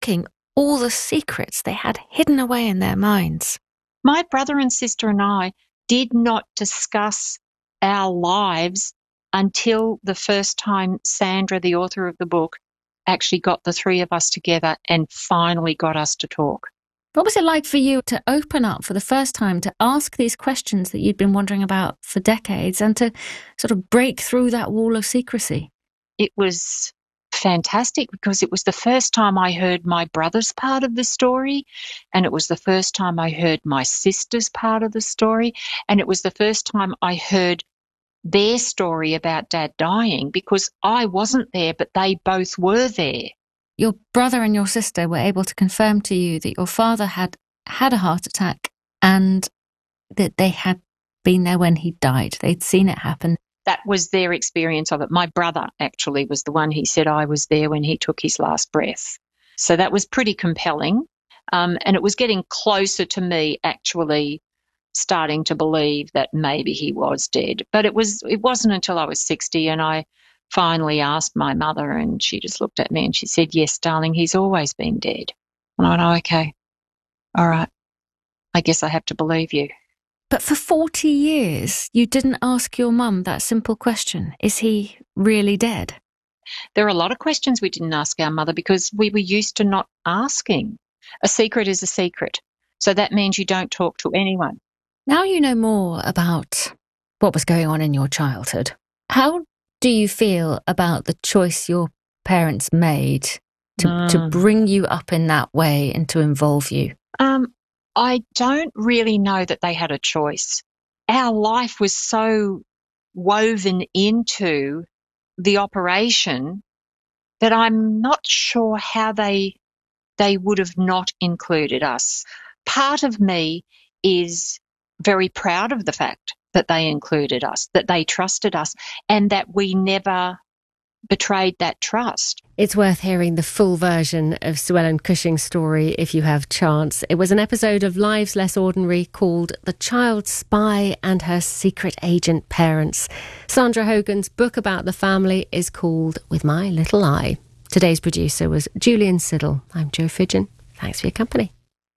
unlocking all the secrets they had hidden away in their minds. My brother and sister and I did not discuss our lives until the first time Sandra, the author of the book, actually got the three of us together and finally got us to talk. What was it like for you to open up for the first time, to ask these questions that you'd been wondering about for decades and to sort of break through that wall of secrecy? It was fantastic because it was the first time I heard my brother's part of the story, and it was the first time I heard my sister's part of the story, and it was the first time I heard their story about Dad dying, because I wasn't there, but they both were there. Your brother and your sister were able to confirm to you that your father had had a heart attack and that they had been there when he died. They'd seen it happen. That was their experience of it. My brother actually was the one. He said I was there when he took his last breath. So that was pretty compelling. And it was getting closer to me actually starting to believe that maybe he was dead. But it wasn't until I was 60 and I finally asked my mother, and she just looked at me and she said, "Yes, darling, he's always been dead." And I went, "Oh, okay. All right. I guess I have to believe you." But for 40 years, you didn't ask your mum that simple question. Is he really dead? There are a lot of questions we didn't ask our mother because we were used to not asking. A secret is a secret. So that means you don't talk to anyone. Now you know more about what was going on in your childhood. How do you feel about the choice your parents made to bring you up in that way and to involve you? I don't really know that they had a choice. Our life was so woven into the operation that I'm not sure how they would have not included us. Part of me is very proud of the fact that they included us, that they trusted us, and that we never betrayed that trust. It's worth hearing the full version of Sue Ellen Cushing's story if you have chance. It was an episode of Lives Less Ordinary called The Child Spy and Her Secret Agent Parents. Sandra Hogan's book about the family is called With My Little Eye. Today's producer was Julian Siddle. I'm Jo Fidgen. Thanks for your company.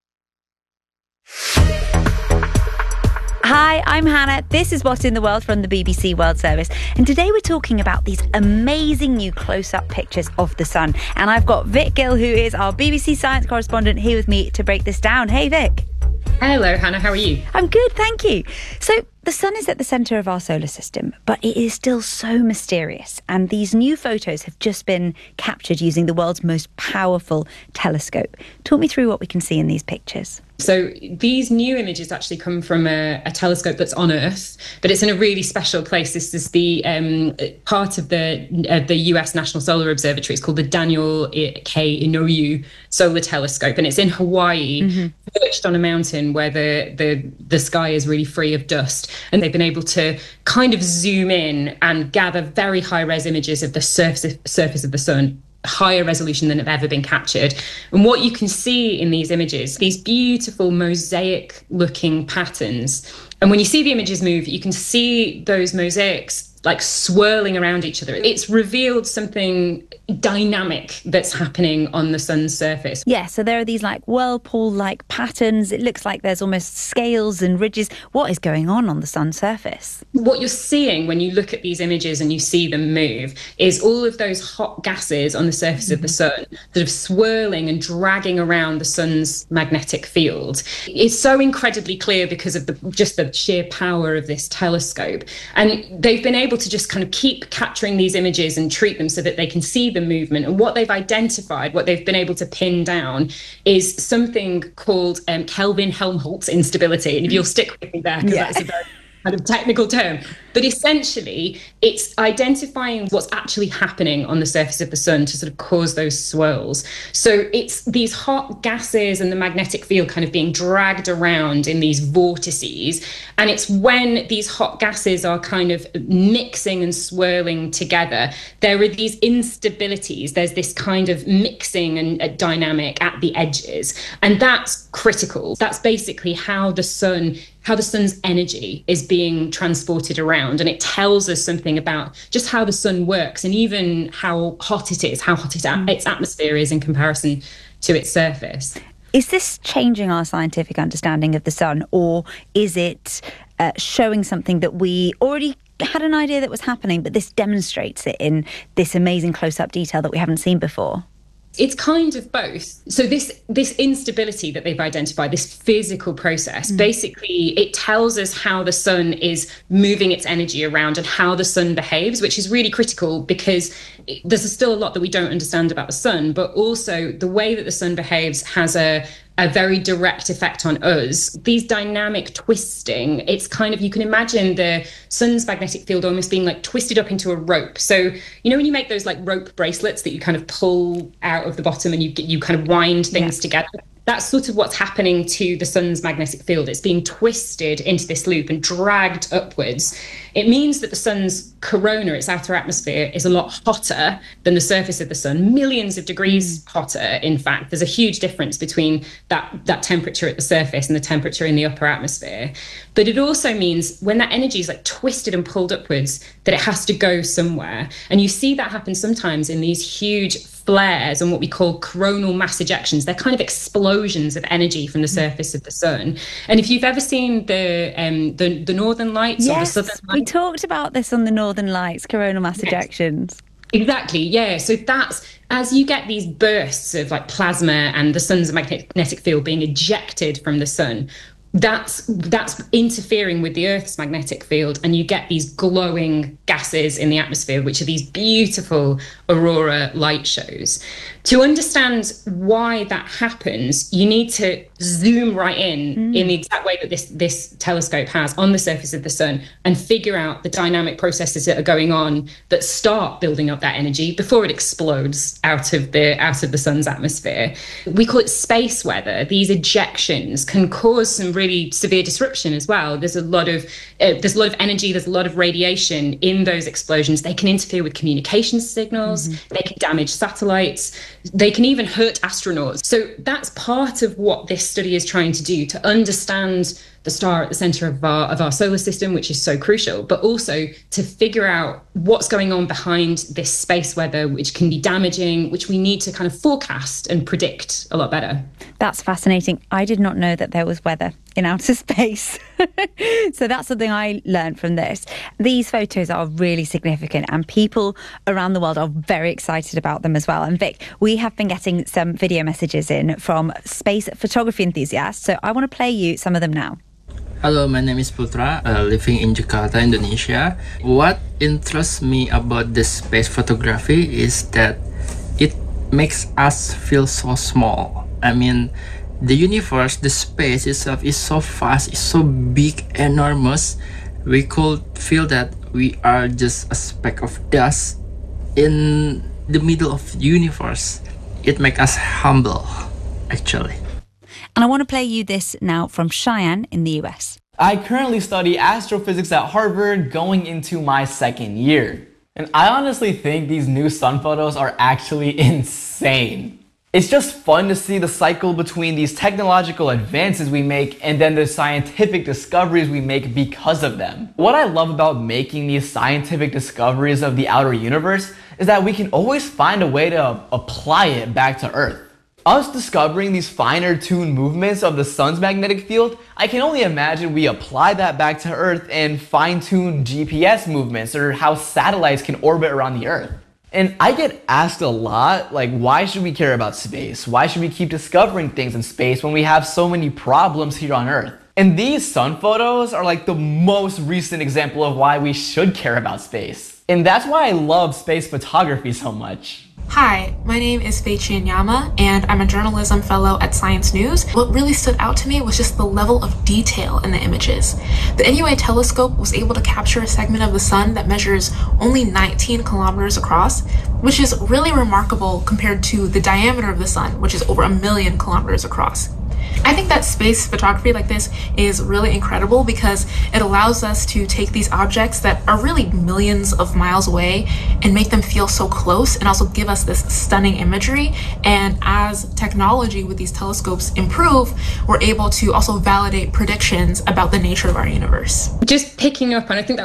Hi, I'm Hannah. This is What in the World from the BBC World Service. And today we're talking about these amazing new close-up pictures of the sun. And I've got Vic Gill, who is our BBC science correspondent, here with me to break this down. Hey, Vic. Hello, Hannah. How are you? I'm good, thank you. So the sun is at the centre of our solar system, but it is still so mysterious. And these new photos have just been captured using the world's most powerful telescope. Talk me through what we can see in these pictures. So these new images actually come from a telescope that's on Earth, but it's in a really special place. This is the part of the US National Solar Observatory. It's called the Daniel K. Inouye Solar Telescope, and it's in Hawaii, perched on a mountain where the sky is really free of dust. And they've been able to kind of zoom in and gather very high-res images of the surface of the sun, higher resolution than have ever been captured. And what you can see in these images, these beautiful mosaic-looking patterns. And when you see the images move, you can see those mosaics like swirling around each other. It's revealed something dynamic that's happening on the sun's surface. Yeah, so there are these like whirlpool-like patterns. It looks like there's almost scales and ridges. What is going on the sun's surface? What you're seeing when you look at these images and you see them move is all of those hot gases on the surface of the sun that are swirling and dragging around the sun's magnetic field. It's so incredibly clear because of just the sheer power of this telescope. And they've been able to just kind of keep capturing these images and treat them so that they can see the movement. And what they've identified, what they've been able to pin down, is something called Kelvin-Helmholtz instability. And if you'll stick with me there, because that's a very kind of technical term. But essentially, it's identifying what's actually happening on the surface of the sun to sort of cause those swirls. So it's these hot gases and the magnetic field kind of being dragged around in these vortices. And it's when these hot gases are kind of mixing and swirling together, there are these instabilities. There's this kind of mixing and dynamic at the edges. And that's critical. That's basically how the sun's energy is being transported around. And it tells us something about just how the sun works and even how hot it is, its atmosphere is in comparison to its surface. Is this changing our scientific understanding of the sun, or is it showing something that we already had an idea that was happening, but this demonstrates it in this amazing close-up detail that we haven't seen before? It's kind of both. So this instability that they've identified, this physical process, basically it tells us how the sun is moving its energy around and how the sun behaves, which is really critical because there's still a lot that we don't understand about the sun, but also the way that the sun behaves has a very direct effect on us. These dynamic twisting, it's kind of, you can imagine the sun's magnetic field almost being like twisted up into a rope. So, you know, when you make those like rope bracelets that you kind of pull out of the bottom and you kind of wind things together, that's sort of what's happening to the sun's magnetic field. It's being twisted into this loop and dragged upwards. It means that the sun's corona, its outer atmosphere, is a lot hotter than the surface of the sun, millions of degrees hotter, in fact. There's a huge difference between that temperature at the surface and the temperature in the upper atmosphere. But it also means when that energy is like twisted and pulled upwards, that it has to go somewhere. And you see that happen sometimes in these huge flares and what we call coronal mass ejections. They're kind of explosions of energy from the surface of the sun. And if you've ever seen the Northern Lights or the Southern Lights, we talked about this on the Northern Lights, coronal mass ejections. Exactly, yeah. So that's, as you get these bursts of like plasma and the sun's magnetic field being ejected from the sun, that's interfering with the Earth's magnetic field, and you get these glowing gases in the atmosphere, which are these beautiful aurora light shows. To understand why that happens, you need to zoom right in the exact way that this telescope has on the surface of the sun and figure out the dynamic processes that are going on that start building up that energy before it explodes out of the sun's atmosphere. We call it space weather. These ejections can cause some really severe disruption as well. There's a lot of energy, there's a lot of radiation in those explosions. They can interfere with communications signals, they can damage satellites, they can even hurt astronauts. So that's part of what this study is trying to do, to understand the star at the center of our solar system, which is so crucial, but also to figure out what's going on behind this space weather, which can be damaging, which we need to kind of forecast and predict a lot better. That's fascinating. I did not know that there was weather in outer space. So that's something I learned from this. These photos are really significant and people around the world are very excited about them as well. And Vic, we have been getting some video messages in from space photography enthusiasts. So I want to play you some of them now. Hello, my name is Putra, living in Jakarta, Indonesia. What interests me about this space photography is that it makes us feel so small. I mean, the universe, the space itself is so vast, it's so big, enormous. We could feel that we are just a speck of dust in the middle of the universe. It makes us humble, actually. And I want to play you this now from Cheyenne in the US. I currently study astrophysics at Harvard, going into my second year. And I honestly think these new sun photos are actually insane. It's just fun to see the cycle between these technological advances we make and then the scientific discoveries we make because of them. What I love about making these scientific discoveries of the outer universe is that we can always find a way to apply it back to Earth. Us discovering these finer tuned movements of the sun's magnetic field, I can only imagine we apply that back to Earth and fine tune GPS movements or how satellites can orbit around the Earth. And I get asked a lot, like, why should we care about space? Why should we keep discovering things in space when we have so many problems here on Earth? And these sun photos are like the most recent example of why we should care about space. And that's why I love space photography so much. Hi, my name is Fei Chinyama, and I'm a journalism fellow at Science News. What really stood out to me was just the level of detail in the images. The NUA telescope was able to capture a segment of the sun that measures only 19 kilometers across, which is really remarkable compared to the diameter of the sun, which is over 1 million kilometers across. I think that space photography like this is really incredible because it allows us to take these objects that are really millions of miles away and make them feel so close and also give us this stunning imagery. And as technology with these telescopes improve, we're able to also validate predictions about the nature of our universe. Just picking up, and I think that was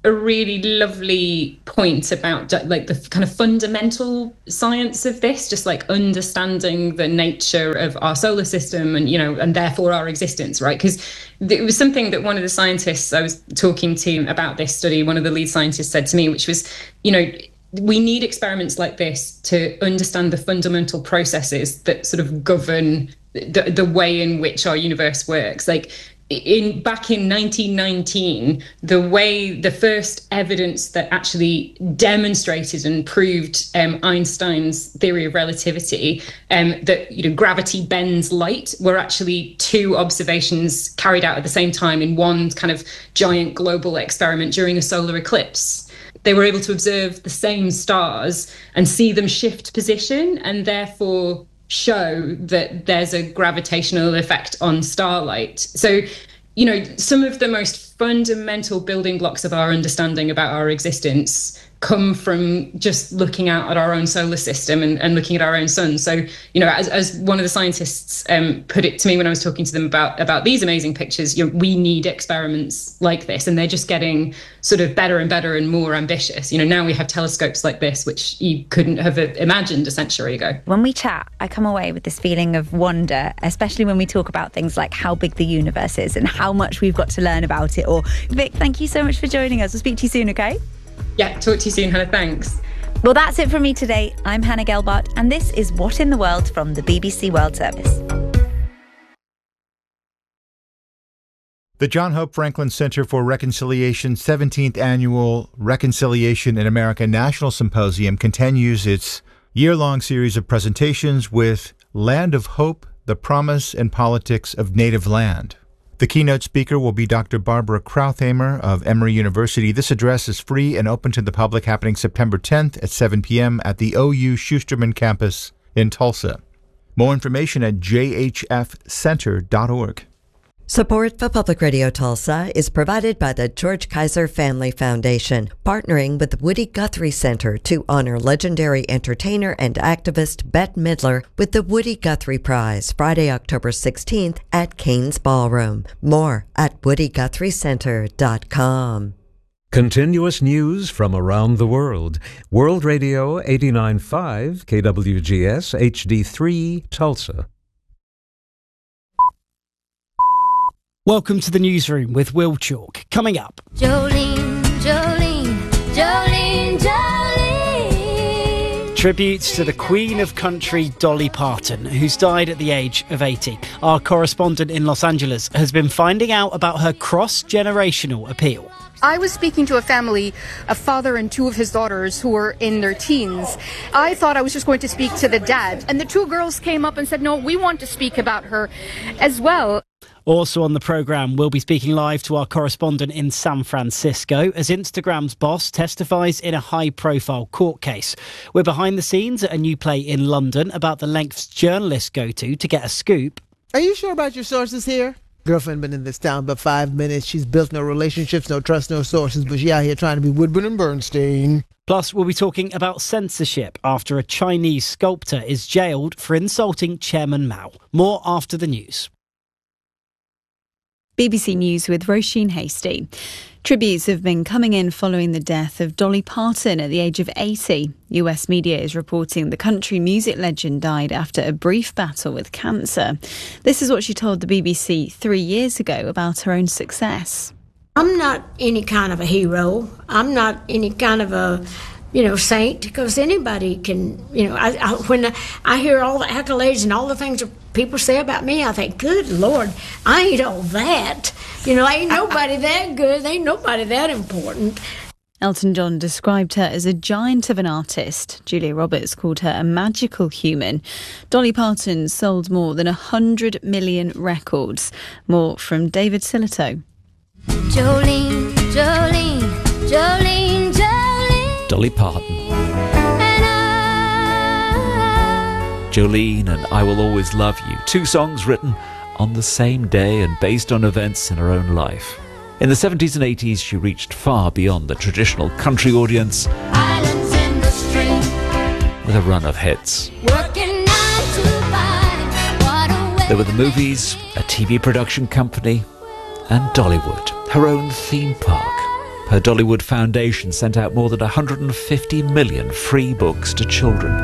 a really lovely point about like the kind of fundamental science of this, just like understanding the nature of our solar system and, you know, and therefore our existence, right? Because it was something that one of the scientists I was talking to about this study, one of the lead scientists said to me, which was, you know, we need experiments like this to understand the fundamental processes that sort of govern the way in which our universe works. Like back in 1919, the first evidence that actually demonstrated and proved Einstein's theory of relativity, that, you know, gravity bends light, were actually two observations carried out at the same time in one kind of giant global experiment during a solar eclipse. They were able to observe the same stars and see them shift position, and therefore show that there's a gravitational effect on starlight. So, you know, some of the most fundamental building blocks of our understanding about our existence come from just looking out at our own solar system and looking at our own sun. So, you know, as one of the scientists put it to me when I was talking to them about these amazing pictures, you know, we need experiments like this, and they're just getting sort of better and better and more ambitious. You know, now we have telescopes like this, which you couldn't have imagined a century ago. When we chat, I come away with this feeling of wonder, especially when we talk about things like how big the universe is and how much we've got to learn about it. Or Vic, thank you so much for joining us. We'll speak to you soon, okay? Yeah, talk to you soon, Hannah. Thanks. Well, that's it from me today. I'm Hannah Gelbart, and this is What in the World from the BBC World Service. The John Hope Franklin Center for Reconciliation's 17th Annual Reconciliation in America National Symposium continues its year-long series of presentations with Land of Hope, the Promise and Politics of Native Land. The keynote speaker will be Dr. Barbara Krauthamer of Emory University. This address is free and open to the public, happening September 10th at 7 p.m. at the OU Schusterman campus in Tulsa. More information at jhfcenter.org. Support for Public Radio Tulsa is provided by the George Kaiser Family Foundation, partnering with the Woody Guthrie Center to honor legendary entertainer and activist Bette Midler with the Woody Guthrie Prize, Friday, October 16th at Cain's Ballroom. More at woodyguthriecenter.com. Continuous news from around the world. World Radio 89.5, KWGS, HD3, Tulsa. Welcome to the newsroom with Will Chalk. Coming up. Jolene, Jolene, Jolene, Jolene. Tributes to the Queen of Country, Dolly Parton, who's died at the age of 80. Our correspondent in Los Angeles has been finding out about her cross-generational appeal. I was speaking to a family, a father and two of his daughters who were in their teens. I thought I was just going to speak to the dad. And the two girls came up and said, no, we want to speak about her as well. Also on the programme, we'll be speaking live to our correspondent in San Francisco as Instagram's boss testifies in a high-profile court case. We're behind the scenes at a new play in London about the lengths journalists go to get a scoop. Are you sure about your sources here? Girlfriend been in this town about 5 minutes. She's built no relationships, no trust, no sources, but she out here trying to be Woodburn and Bernstein. Plus, we'll be talking about censorship after a Chinese sculptor is jailed for insulting Chairman Mao. More after the news. BBC News with Roisin Hasty. Tributes have been coming in following the death of Dolly Parton at the age of 80. US media is reporting the country music legend died after a brief battle with cancer. This is what she told the BBC 3 years ago about her own success. I'm not any kind of a hero. I'm not any kind of a saint, because anybody can, when I hear all the accolades and all the things that people say about me, I think, good Lord, I ain't all that. Ain't nobody that good. Ain't nobody that important. Elton John described her as a giant of an artist. Julia Roberts called her a magical human. Dolly Parton sold more than 100 million records. More from David Silito. Jolene, Jolene, Jolene, Jolene. Dolly Parton. Jolene and I Will Always Love You, two songs written on the same day and based on events in her own life. In the 70s and 80s, she reached far beyond the traditional country audience Islands in the stream, with a run of hits. working 9 to 5. What a way. There were the movies, a TV production company, and Dollywood, her own theme park. Her Dollywood Foundation sent out more than 150 million free books to children.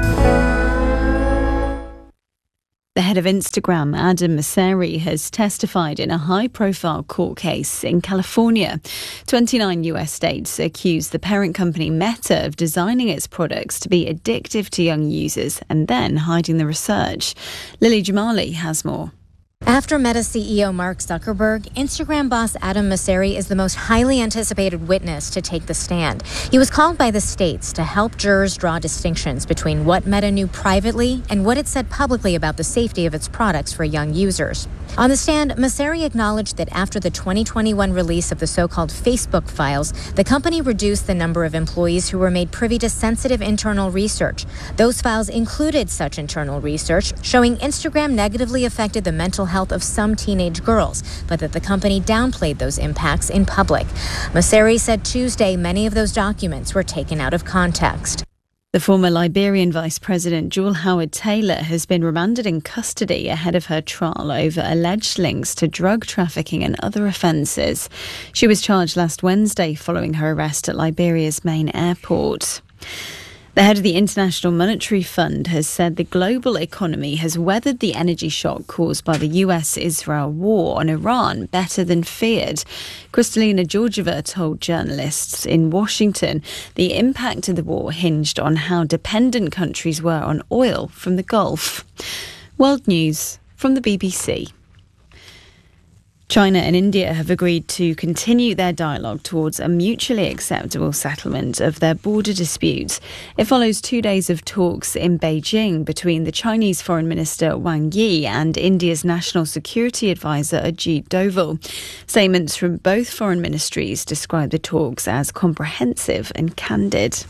The head of Instagram, Adam Mosseri, has testified in a high-profile court case in California. 29 US states accuse the parent company Meta of designing its products to be addictive to young users and then hiding the research. Lily Jamali has more. After Meta CEO Mark Zuckerberg, Instagram boss Adam Mosseri is the most highly anticipated witness to take the stand. He was called by the states to help jurors draw distinctions between what Meta knew privately and what it said publicly about the safety of its products for young users. On the stand, Mosseri acknowledged that after the 2021 release of the so-called Facebook files, the company reduced the number of employees who were made privy to sensitive internal research. Those files included such internal research showing Instagram negatively affected the mental health of some teenage girls, but that the company downplayed those impacts in public. Mosseri said Tuesday many of those documents were taken out of context. The former Liberian Vice President Jewel Howard Taylor has been remanded in custody ahead of her trial over alleged links to drug trafficking and other offences. She was charged last Wednesday following her arrest at Liberia's main airport. The head of the International Monetary Fund has said the global economy has weathered the energy shock caused by the US-Israel war on Iran better than feared. Kristalina Georgieva told journalists in Washington the impact of the war hinged on how dependent countries were on oil from the Gulf. World News from the BBC. China and India have agreed to continue their dialogue towards a mutually acceptable settlement of their border disputes. It follows 2 days of talks in Beijing between the Chinese Foreign Minister Wang Yi and India's National Security Advisor Ajit Doval. Statements from both foreign ministries describe the talks as comprehensive and candid.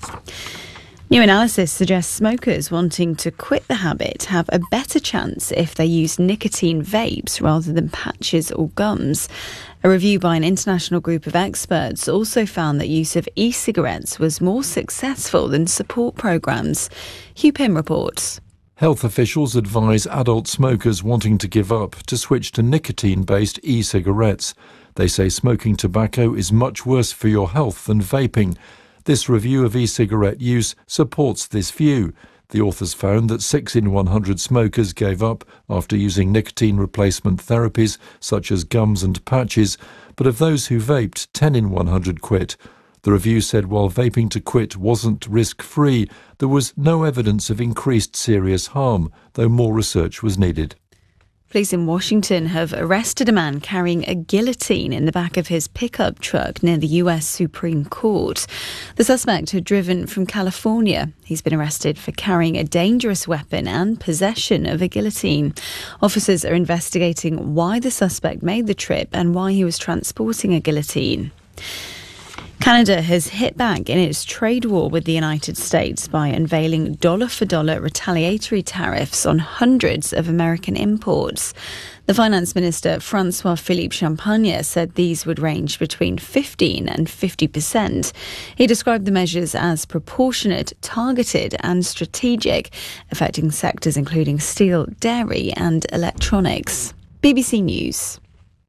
New analysis suggests smokers wanting to quit the habit have a better chance if they use nicotine vapes rather than patches or gums. A review by an international group of experts also found that use of e-cigarettes was more successful than support programs. Hugh Pym reports. Health officials advise adult smokers wanting to give up to switch to nicotine-based e-cigarettes. They say smoking tobacco is much worse for your health than vaping. This review of e-cigarette use supports this view. The authors found that 6 in 100 smokers gave up after using nicotine replacement therapies such as gums and patches, but of those who vaped, 10 in 100 quit. The review said while vaping to quit wasn't risk-free, there was no evidence of increased serious harm, though more research was needed. Police in Washington have arrested a man carrying a guillotine in the back of his pickup truck near the US Supreme Court. The suspect had driven from California. He's been arrested for carrying a dangerous weapon and possession of a guillotine. Officers are investigating why the suspect made the trip and why he was transporting a guillotine. Canada has hit back in its trade war with the United States by unveiling dollar-for-dollar retaliatory tariffs on hundreds of American imports. The Finance Minister, Francois-Philippe Champagne, said these would range between 15% and 50%. He described the measures as proportionate, targeted and strategic, affecting sectors including steel, dairy and electronics. BBC News.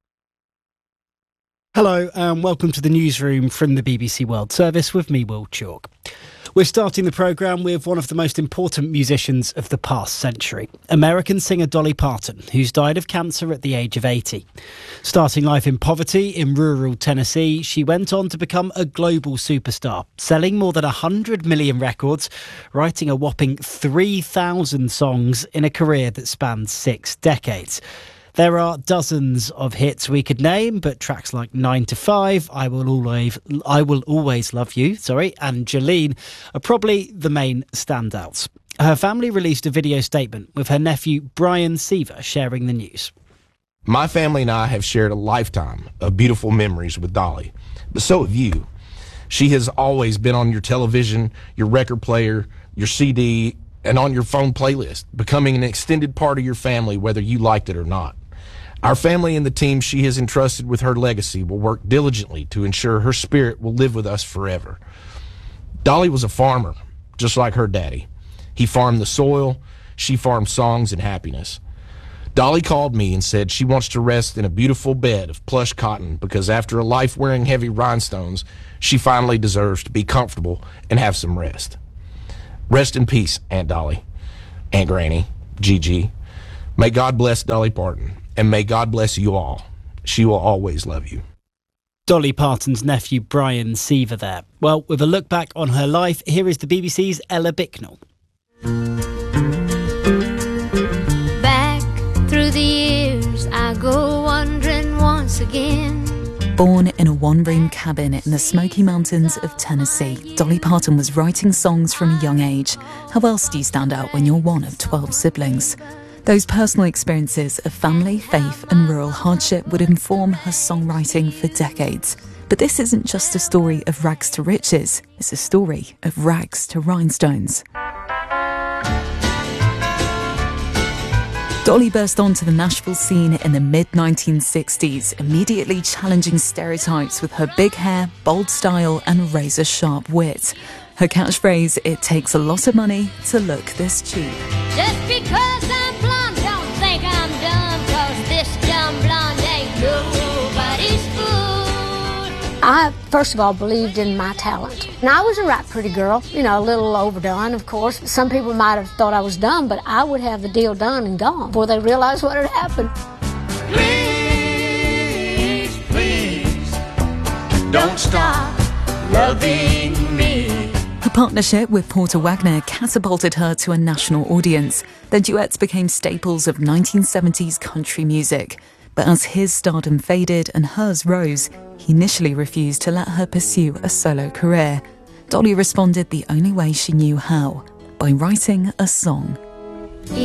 Hello and welcome to the newsroom from the BBC World Service with me, Will Chalk. We're starting the programme with one of the most important musicians of the past century, American singer Dolly Parton, who's died of cancer at the age of 80. Starting life in poverty in rural Tennessee, she went on to become a global superstar, selling more than 100 million records, writing a whopping 3,000 songs in a career that spanned 6 decades. There are dozens of hits we could name, but tracks like 9 to 5, I Will Always Love You, and Jolene are probably the main standouts. Her family released a video statement with her nephew Brian Seaver sharing the news. My family and I have shared a lifetime of beautiful memories with Dolly, but so have you. She has always been on your television, your record player, your CD, and on your phone playlist, becoming an extended part of your family whether you liked it or not. Our family and the team she has entrusted with her legacy will work diligently to ensure her spirit will live with us forever. Dolly was a farmer, just like her daddy. He farmed the soil, she farmed songs and happiness. Dolly called me and said she wants to rest in a beautiful bed of plush cotton because after a life wearing heavy rhinestones, she finally deserves to be comfortable and have some rest. Rest in peace, Aunt Dolly, Aunt Granny, Gigi. May God bless Dolly Parton, and may God bless you all. She will always love you. Dolly Parton's nephew Brian Seaver there. Well, with a look back on her life, here is the BBC's Ella Bicknell. Back through the years, I go wandering once again. Born in a one-room cabin in the Smoky Mountains of Tennessee, Dolly Parton was writing songs from a young age. How else do you stand out when you're one of 12 siblings? Those personal experiences of family, faith and rural hardship would inform her songwriting for decades. But this isn't just a story of rags to riches, it's a story of rags to rhinestones. Dolly burst onto the Nashville scene in the mid-1960s, immediately challenging stereotypes with her big hair, bold style and razor-sharp wit. Her catchphrase, "It takes a lot of money to look this cheap." Just because I'm blonde, don't think I'm dumb, 'cause this dumb blonde ain't nobody's fool. I, first of all, believed in my talent. And I was a right pretty girl, you know, a little overdone, of course. Some people might have thought I was dumb, but I would have the deal done and gone before they realized what had happened. Please, please, don't stop loving me. Her partnership with Porter Wagner catapulted her to a national audience. Their duets became staples of 1970s country music. But as his stardom faded and hers rose, he initially refused to let her pursue a solo career. Dolly responded the only way she knew how, by writing a song.